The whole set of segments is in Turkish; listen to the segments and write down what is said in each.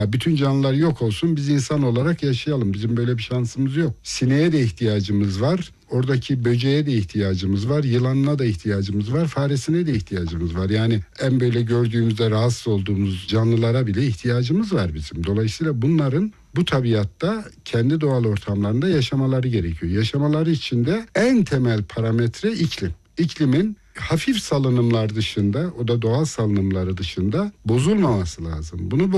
Ya bütün canlılar yok olsun, biz insan olarak yaşayalım. Bizim böyle bir şansımız yok. Sineğe de ihtiyacımız var. Oradaki böceğe de ihtiyacımız var. Yılanına da ihtiyacımız var. Faresine de ihtiyacımız var. Yani en böyle gördüğümüzde rahatsız olduğumuz canlılara bile ihtiyacımız var bizim. Dolayısıyla bunların bu tabiatta kendi doğal ortamlarında yaşamaları gerekiyor. Yaşamaları için de en temel parametre iklim. İklimin hafif salınımlar dışında, o da doğal salınımları dışında bozulmaması lazım. Bunu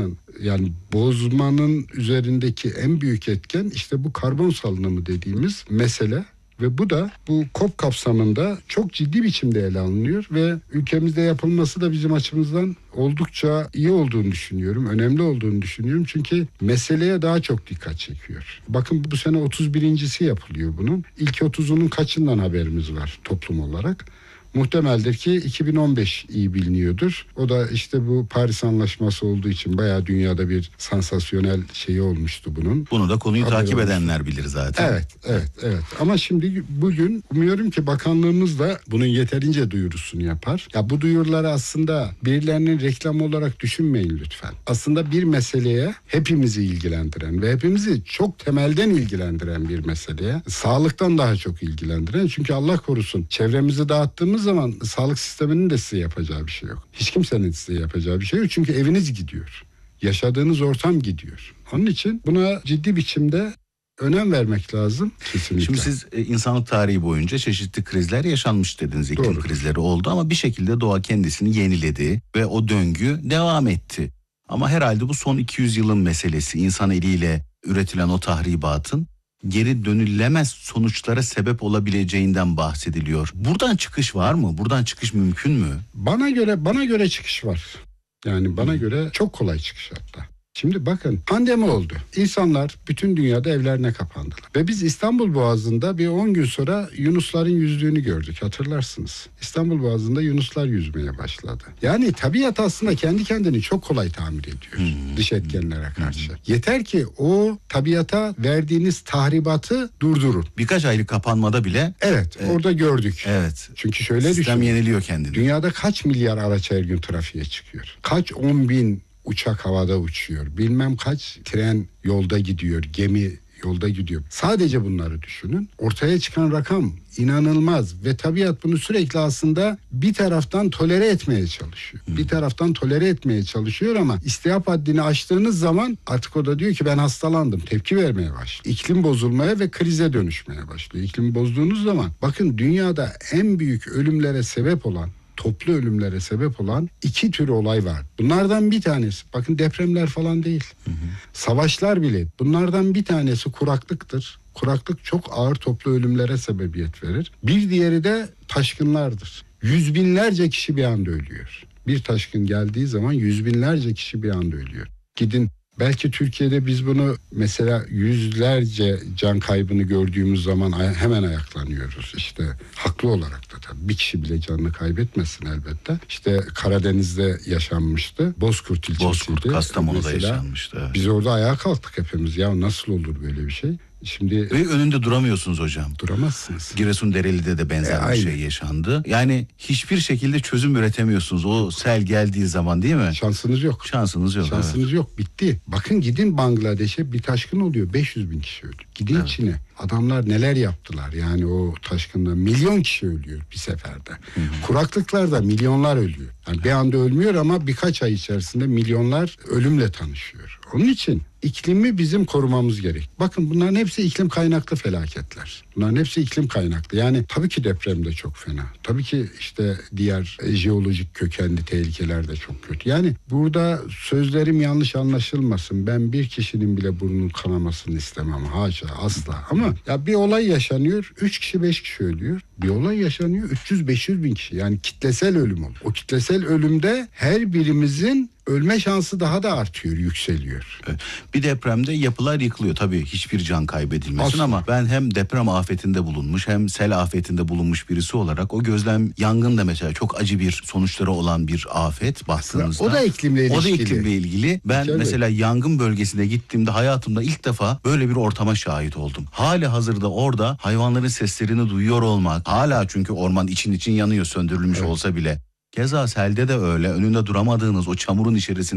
bozmanın üzerindeki en büyük etken işte bu karbon salınımı dediğimiz mesele. Ve bu da bu COP kapsamında çok ciddi biçimde ele alınıyor ve ülkemizde yapılması da bizim açımızdan oldukça iyi olduğunu düşünüyorum, önemli olduğunu düşünüyorum. Çünkü meseleye daha çok dikkat çekiyor. Bakın bu sene 31.si yapılıyor bunun. İlk 30'unun kaçından haberimiz var toplum olarak? Muhtemeldir ki 2015 iyi biliniyordur. O da işte bu Paris Anlaşması olduğu için bayağı dünyada bir sansasyonel şeyi olmuştu bunun. Bunu da konuyu takip olmuş. Edenler bilir zaten. Evet. Ama şimdi bugün umuyorum ki bakanlığımız da bunun yeterince duyurusunu yapar. Ya bu duyuruları aslında birilerinin reklamı olarak düşünmeyin lütfen. Aslında bir meseleye hepimizi ilgilendiren ve hepimizi çok temelden ilgilendiren bir meseleye, sağlıktan daha çok ilgilendiren. Çünkü Allah korusun çevremizi dağıttığımız zaman sağlık sisteminin de size yapacağı bir şey yok. Hiç kimsenin size yapacağı bir şey yok. Çünkü eviniz gidiyor. Yaşadığınız ortam gidiyor. Onun için buna ciddi biçimde önem vermek lazım kesinlikle. Şimdi siz insanlık tarihi boyunca çeşitli krizler yaşanmış dediniz. İklim Doğru. krizleri oldu ama bir şekilde doğa kendisini yeniledi ve o döngü devam etti. Ama herhalde bu son 200 yılın meselesi, insan eliyle üretilen o tahribatın geri dönülemez sonuçlara sebep olabileceğinden bahsediliyor. Buradan çıkış var mı? Buradan çıkış mümkün mü? Bana göre çıkış var. Yani bana göre çok kolay çıkış hatta. Şimdi bakın pandemi oldu. İnsanlar bütün dünyada evlerine kapandılar. Ve biz İstanbul Boğazı'nda bir 10 gün sonra yunusların yüzdüğünü gördük, hatırlarsınız. İstanbul Boğazı'nda yunuslar yüzmeye başladı. Yani tabiat aslında kendi kendini çok kolay tamir ediyor dış etkenlere karşı. Yeter ki o tabiata verdiğiniz tahribatı durdurun. Birkaç aylık kapanmada bile orada gördük. Evet. Çünkü şöyle sistem düşünün. yeniliyor kendini. Dünyada kaç milyar araç her gün trafiğe çıkıyor? Kaç 10 bin uçak havada uçuyor. Bilmem kaç tren yolda gidiyor, gemi yolda gidiyor. Sadece bunları düşünün. Ortaya çıkan rakam inanılmaz ve tabiat bunu sürekli aslında bir taraftan tolere etmeye çalışıyor. Bir taraftan tolere etmeye çalışıyor ama istihap haddini aştığınız zaman artık o da diyor ki ben hastalandım. Tepki vermeye başlıyor. İklim bozulmaya ve krize dönüşmeye başlıyor. İklimi bozduğunuz zaman bakın dünyada en büyük ölümlere sebep olan, toplu ölümlere sebep olan 2 tür olay var. Bunlardan bir tanesi, bakın depremler falan değil. Savaşlar bile. Bunlardan bir tanesi kuraklıktır. Kuraklık çok ağır toplu ölümlere sebebiyet verir. Bir diğeri de taşkınlardır. Yüz binlerce kişi bir anda ölüyor. Bir taşkın geldiği zaman yüz binlerce kişi bir anda ölüyor. Gidin belki Türkiye'de biz bunu mesela yüzlerce can kaybını gördüğümüz zaman hemen ayaklanıyoruz. İşte haklı olarak da tabii bir kişi bile canını kaybetmesin elbette. İşte Karadeniz'de yaşanmıştı. Bozkurt ilçesiydi. Bozkurt, Kastamonu'da mesela, yaşanmıştı. Evet. Biz orada ayağa kalktık hepimiz. Ya nasıl olur böyle bir şey? Şimdi ve önünde duramıyorsunuz hocam. Duramazsınız. Giresundereli'de de benzer bir şey yaşandı. Yani hiçbir şekilde çözüm üretemiyorsunuz. O sel geldiği zaman değil mi? Şansınız yok. Şansınız yok. Şansınız yok. Bitti. Bakın gidin Bangladeş'e bir taşkın oluyor. 500 bin kişi öldü. Gidin Çin'e. Adamlar neler yaptılar. Yani o taşkında milyon kişi ölüyor bir seferde. Kuraklıklarda milyonlar ölüyor. Yani bir anda ölmüyor ama birkaç ay içerisinde milyonlar ölümle tanışıyor. Onun için iklimi bizim korumamız gerek. Bakın bunların hepsi iklim kaynaklı felaketler. Bunların hepsi iklim kaynaklı. Yani tabii ki deprem de çok fena. Tabii ki işte diğer jeolojik kökenli tehlikeler de çok kötü. Yani burada sözlerim yanlış anlaşılmasın. Ben bir kişinin bile burnunun kanamasını istemem. Haşa, asla. Ama ya bir olay yaşanıyor. 3 kişi 5 kişi ölüyor. Bir olay yaşanıyor. 300-500 bin kişi. Yani kitlesel ölüm oluyor. O kitlesel ölümde her birimizin ölme şansı daha da artıyor, yükseliyor. Bir depremde yapılar yıkılıyor. Tabii hiçbir can kaybedilmesin Aslında. ama ben hem deprem afetinde bulunmuş hem sel afetinde bulunmuş birisi olarak o gözlem, yangın da mesela çok acı bir sonuçları olan bir afet baktığınızda. O da iklimle ilgili. O da iklimle ilgili. Ben mesela yangın bölgesine gittiğimde hayatımda ilk defa böyle bir ortama şahit oldum. Hali hazırda orada hayvanların seslerini duyuyor olmak, hala çünkü orman için yanıyor söndürülmüş olsa bile. Keza selde de öyle, önünde duramadığınız o çamurun içerisinde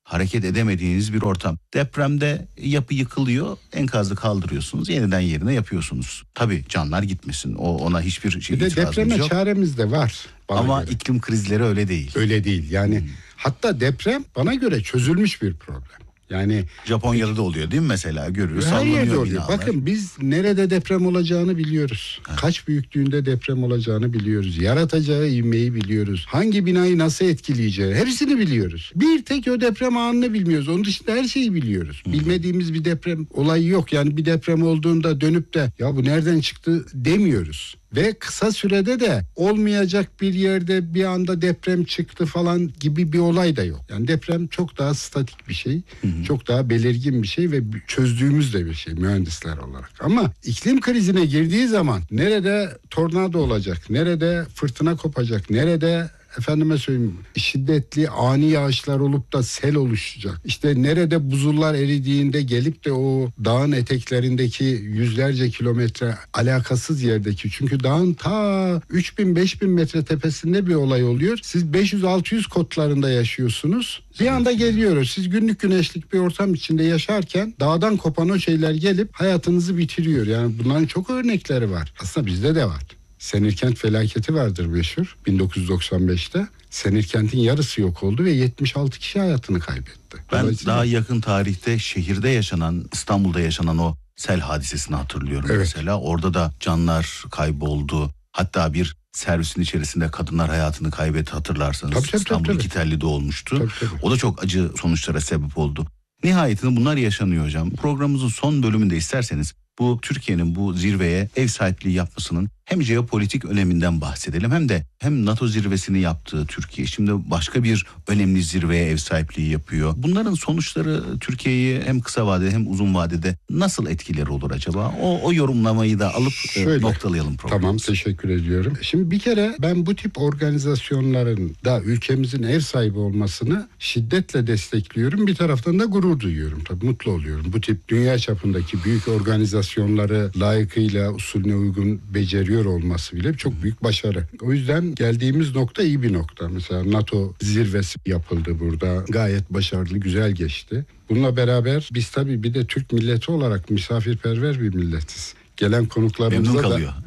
hareket edemediğiniz bir ortam. Depremde yapı yıkılıyor, enkazı kaldırıyorsunuz, yeniden yerine yapıyorsunuz. Tabii canlar gitmesin, ona hiçbir şey Bir de itirazımız depreme yok. çaremiz de var. Ama göre. iklim krizleri öyle değil. Öyle değil yani. Hatta deprem bana göre çözülmüş bir problem. Yani Japonya'da da oluyor değil mi mesela? Görüyoruz, her yerde sallanıyor oluyor. binalar. Bakın biz nerede deprem olacağını biliyoruz. Evet. Kaç büyüklüğünde deprem olacağını biliyoruz. Yaratacağı ivmeyi biliyoruz. Hangi binayı nasıl etkileyeceği hepsini biliyoruz. Bir tek o deprem anını bilmiyoruz. Onun dışında her şeyi biliyoruz. Bilmediğimiz bir deprem olayı yok. Yani bir deprem olduğunda dönüp de ya bu nereden çıktı demiyoruz. Ve kısa sürede de olmayacak bir yerde bir anda deprem çıktı falan gibi bir olay da yok. Yani deprem çok daha statik bir şey, çok daha belirgin bir şey ve çözdüğümüz de bir şey mühendisler olarak. Ama iklim krizine girdiği zaman nerede tornado olacak, nerede fırtına kopacak, nerede efendime söyleyeyim şiddetli ani yağışlar olup da sel oluşacak. İşte nerede buzullar eridiğinde gelip de o dağın eteklerindeki yüzlerce kilometre alakasız yerdeki, çünkü dağın ta 3000-5000 metre tepesinde bir olay oluyor. Siz 500-600 kotlarında yaşıyorsunuz. Bir anda geliyoruz. Siz günlük güneşlik bir ortam içinde yaşarken dağdan kopan o şeyler gelip hayatınızı bitiriyor. Yani bunların çok örnekleri var. Aslında bizde de var. Senirkent felaketi vardır meşhur 1995'te. Senirkent'in yarısı yok oldu ve 76 kişi hayatını kaybetti. Ben daha yakın tarihte şehirde yaşanan, İstanbul'da yaşanan o sel hadisesini hatırlıyorum mesela. Orada da canlar kayboldu. Hatta bir servisin içerisinde kadınlar hayatını kaybetti, hatırlarsanız. Tabii. İstanbul İkitelli'de olmuştu. Tabii. O da çok acı sonuçlara sebep oldu. Nihayetinde bunlar yaşanıyor hocam. Programımızın son bölümünde isterseniz bu Türkiye'nin bu zirveye ev sahipliği yapmasının hem jeopolitik öneminden bahsedelim hem NATO zirvesini yaptığı Türkiye şimdi başka bir önemli zirveye ev sahipliği yapıyor. Bunların sonuçları Türkiye'yi hem kısa vadede hem uzun vadede nasıl etkileri olur acaba? O yorumlamayı da alıp noktalayalım programı. Tamam, teşekkür ediyorum. Şimdi bir kere ben bu tip organizasyonların da ülkemizin ev sahibi olmasını şiddetle destekliyorum. Bir taraftan da gurur duyuyorum. Tabii mutlu oluyorum. Bu tip dünya çapındaki büyük organizasyonları layıkıyla usulüne uygun beceriyor olması bile çok büyük başarı. O yüzden geldiğimiz nokta iyi bir nokta. Mesela NATO zirvesi yapıldı burada. Gayet başarılı, güzel geçti. Bununla beraber biz tabii bir de Türk milleti olarak misafirperver bir milletiz. Gelen konuklarımıza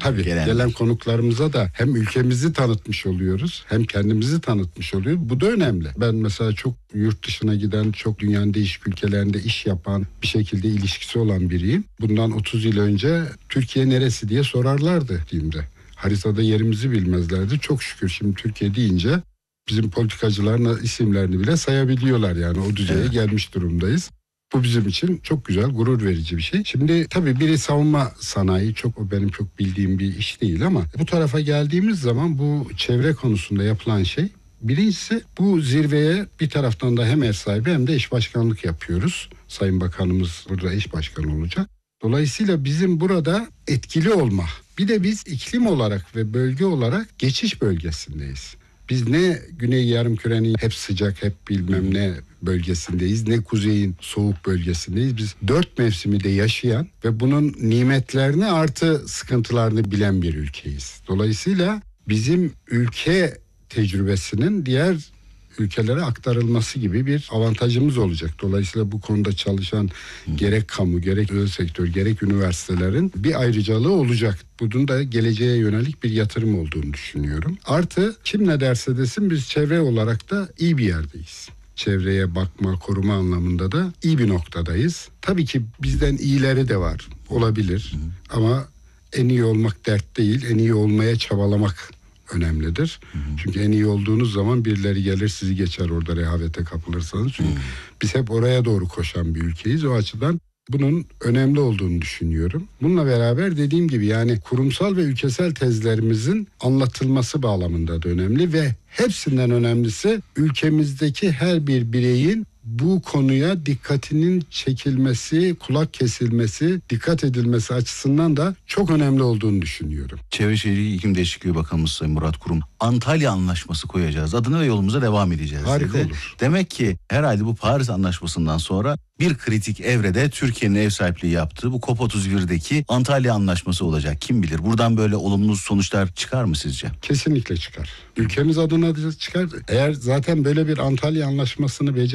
gelen konuklarımıza da hem ülkemizi tanıtmış oluyoruz, hem kendimizi tanıtmış oluyoruz. Bu da önemli. Ben mesela çok yurt dışına giden, çok dünyanın değişik ülkelerinde iş yapan, bir şekilde ilişkisi olan biriyim. Bundan 30 yıl önce Türkiye neresi diye sorarlardı diyeyim. Haritada yerimizi bilmezlerdi. Çok şükür şimdi Türkiye deyince bizim politikacıların isimlerini bile sayabiliyorlar, yani o düzeye gelmiş durumdayız. Bu bizim için çok güzel, gurur verici bir şey. Şimdi tabii biri savunma sanayi, o benim çok bildiğim bir iş değil ama bu tarafa geldiğimiz zaman bu çevre konusunda yapılan şey, birincisi bu zirveye bir taraftan da hem ev sahibi hem de eş başkanlık yapıyoruz. Sayın Bakanımız burada eş başkan olacak. Dolayısıyla bizim burada etkili olma. Bir de biz iklim olarak ve bölge olarak geçiş bölgesindeyiz. Biz ne Güney Yarımküre'nin hep sıcak, hep bilmem ne bölgesindeyiz, ne kuzeyin soğuk bölgesindeyiz. Biz 4 mevsimi de yaşayan ve bunun nimetlerini artı sıkıntılarını bilen bir ülkeyiz. Dolayısıyla bizim ülke tecrübesinin diğer ülkelere aktarılması gibi bir avantajımız olacak. Dolayısıyla bu konuda çalışan gerek kamu, gerek özel sektör, gerek üniversitelerin bir ayrıcalığı olacak. Bunun da geleceğe yönelik bir yatırım olduğunu düşünüyorum. Artı kim ne derse desin biz çevre olarak da iyi bir yerdeyiz. Çevreye bakma, koruma anlamında da iyi bir noktadayız. Tabii ki bizden iyileri de var, olabilir. Ama en iyi olmak dert değil, en iyi olmaya çabalamak önemlidir. Çünkü en iyi olduğunuz zaman birileri gelir sizi geçer orada, rehavete kapılırsanız. Çünkü biz hep oraya doğru koşan bir ülkeyiz. O açıdan bunun önemli olduğunu düşünüyorum. Bununla beraber dediğim gibi yani kurumsal ve ülkesel tezlerimizin anlatılması bağlamında da önemli ve hepsinden önemlisi ülkemizdeki her bir bireyin bu konuya dikkatinin çekilmesi, kulak kesilmesi, dikkat edilmesi açısından da çok önemli olduğunu düşünüyorum. Çevre Şehircilik İklim Değişikliği Bakanımız Sayın Murat Kurum, Antalya Anlaşması koyacağız adını ve yolumuza devam edeceğiz. Harika dedi. olur. Demek ki herhalde bu Paris Anlaşması'ndan sonra bir kritik evrede Türkiye'nin ev sahipliği yaptığı bu COP31'deki Antalya Anlaşması olacak. Kim bilir buradan böyle olumlu sonuçlar çıkar mı sizce? Kesinlikle çıkar. Ülkemiz adına da çıkar. Eğer zaten böyle bir Antalya Anlaşması'nı becerebilirsek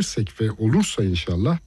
edersek ve olursa inşallah